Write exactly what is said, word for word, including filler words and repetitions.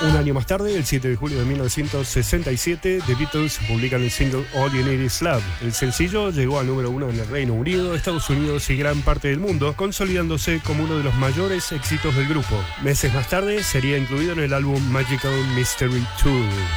Un año más tarde, el siete de julio de mil novecientos sesenta y siete, The Beatles publican el single All You Need Is Love. El sencillo llegó al número uno en el Reino Unido, Estados Unidos y gran parte del mundo, consolidándose como uno de los mayores éxitos del grupo. Meses más tarde, sería incluido en el álbum Magical Mystery Tour.